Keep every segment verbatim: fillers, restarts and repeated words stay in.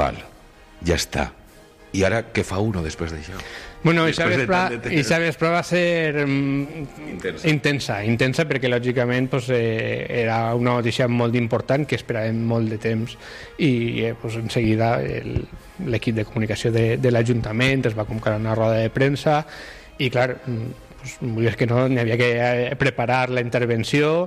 Val, ja està. I ara què fa uno després d'això? Bueno, i aquesta vespre va ser um, intensa. intensa, intensa perquè lògicament pues, eh, era una notícia molt important que esperàvem molt de temps i eh, pues, en seguida l'equip de comunicació de, de l'Ajuntament es va convocar una roda de premsa i clar, pues, és que no, n'hi havia que preparar la intervenció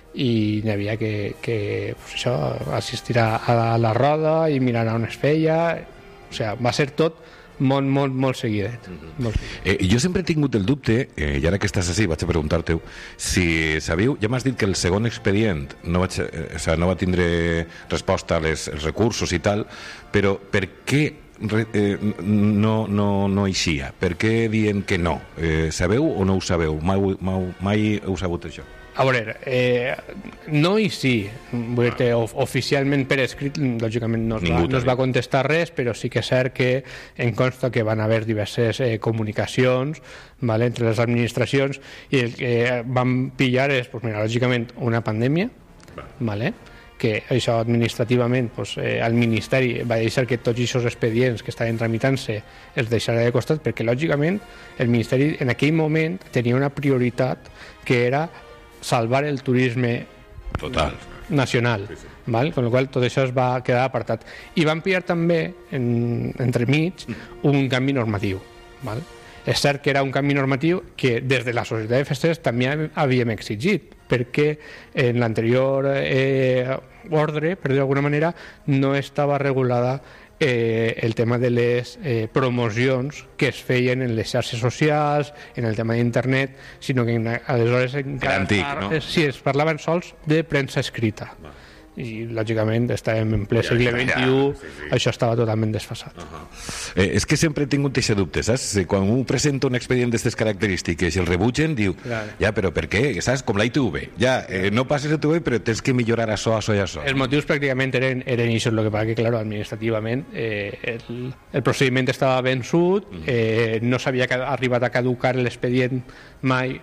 i n'hi havia que, que pues, això, assistir a la roda i mirar on es feia, o sigui, va ser tot molt, molt, molt seguidet. Mm-hmm. Molt seguidet. Eh, jo sempre he tingut el dubte, eh, i ara que estàs així vaig a preguntar-te si sabíeu, ja m'has dit que el segon expedient no, vaig, eh, o sigui, no va tindre resposta als recursos i tal, però per què eh, no, no, no eixia? Per què diuen que no? Eh, sabeu o no ho sabeu? Mai, mai, mai heu sabut això? A veure, eh, no i sí, vull dir-te, oficialment per escrit, lògicament no es, va, no es va contestar res, però sí que és cert que em consta que van haver diverses eh, comunicacions, vale, entre les administracions, i el que van pillar és, pues, mira, lògicament, una pandèmia, vale, que això administrativament pues, eh, el Ministeri va deixar que tots aquests expedients que estaven tramitant-se es deixara de costat, perquè lògicament el Ministeri en aquell moment tenia una prioritat que era salvar el turisme total nacional, sí, sí. Val? Con la qual tot això es va quedar apartat i van pillar també en, entremig un canvi normatiu, val? És cert que era un canvi normatiu que des de la Societat de Festers també havíem exigit, perquè en l'anterior eh, ordre, per dir d'alguna manera, no estava regulada Eh, el tema de les eh, promocions que es feien en les xarxes socials, en el tema d'internet, sinó que aleshores era antic, no? Sí, es parlaven sols de premsa escrita. Va. I lògicament estàvem en ple ja, segle vint-i-u, ja, sí, sí. Això estava totalment desfasat. Uh -huh. eh, és que sempre he tingut aquest dubte, saps? Quan un presenta un expedient d'aquestes característiques i el rebutgen, diu, claro. Ja, però per què? Saps? Com la I T V. Ja, eh, no passes a I T V, però tens que millorar això, això i això. Els motius pràcticament eren, eren això, el que passa que, claro, administrativament eh, el, el procediment estava vençut, eh, no s'havia arribat a caducar l'expedient mai,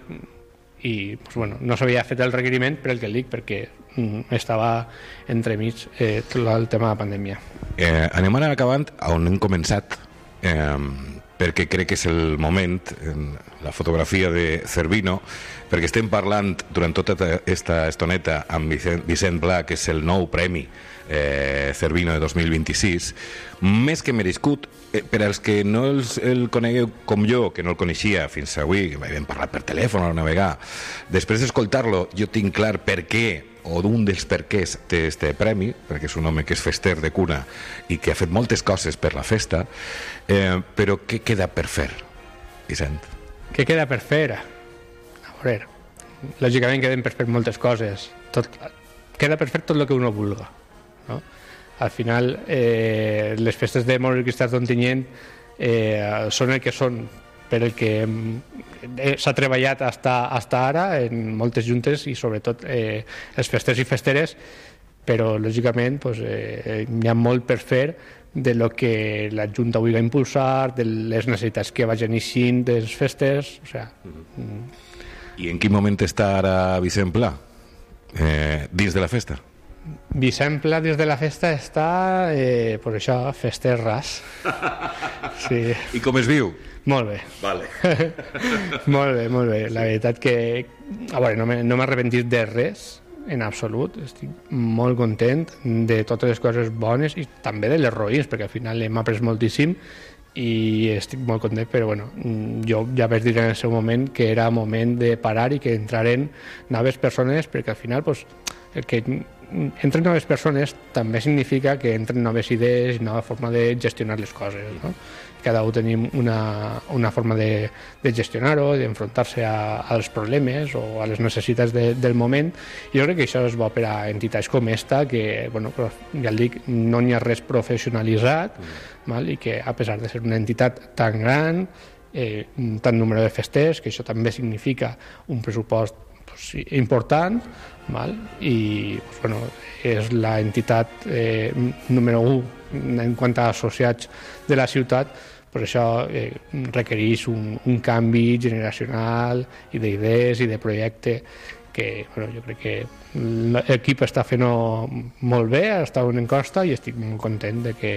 i pues, bueno, no s'havia fet el requeriment per el que el dic, perquè mm, estava entremig eh, tot el tema de la pandèmia. Eh, anem ara acabant on hem començat, eh, perquè crec que és el moment, en la fotografia de Cervino, perquè estem parlant durant tota aquesta estoneta amb Vicent, Vicent Pla, que és el nou premi eh, Cervino de dos mil vint-i-sis, més que merescut. Eh, per als que no els, el conegueu com jo, que no el coneixia fins avui, que vam parlar per telèfon o navegar, després d'escoltar-lo jo tinc clar per què, o d'un dels perquès té este premi, perquè és un home que és fester de cuna i que ha fet moltes coses per la festa, eh, però què queda per fer, Vicent? Què queda per fer? A veure, lògicament queden per fer moltes coses, tot, queda per fer tot el que uno vulga, no? Al final eh, les festes de Moros i Cristians d'Ontinyent eh, són el que són, per el que eh, s'ha treballat fins ara en moltes juntes i sobretot eh, els festers i festeres, però lògicament pues, eh, hi ha molt per fer de lo que la Junta vulgui impulsar, de les necessitats que vagin eixint dels festers, o sea, mm. I en quin moment està ara Vicent Pla eh, dins de la festa? Vicent Pla des de la festa està eh, per això, fester ras. Sí. I com es viu? Molt bé. Vale. Molt bé, molt bé. La veritat que a veure, no m'he no arrepentit de res en absolut, estic molt content de totes les coses bones i també de les roïns, perquè al final hem après moltíssim i estic molt content, però bueno, jo ja vaig dir en el seu moment que era moment de parar i que entraren noves persones, perquè al final pues, el que entren noves persones també significa que entren noves idees i nova forma de gestionar les coses, no? Cada un tenim una, una forma de, de gestionar-ho, d'enfrontar-se a, als problemes o a les necessitats de, del moment, i jo crec que això és bo per a entitats com esta, que, bueno, ja el dic, no n'hi ha res professionalitzat, mm. val? I que a pesar de ser una entitat tan gran, eh, tant número de festers, que això també significa un pressupost pues, important, val? I pues, bueno, és l'entitat eh, número u en quant a associats de la ciutat, per això eh, requereix un, un canvi generacional i d'idees i de projecte que bueno, jo crec que l'equip està fent-ho molt bé, està en costa i estic molt content de que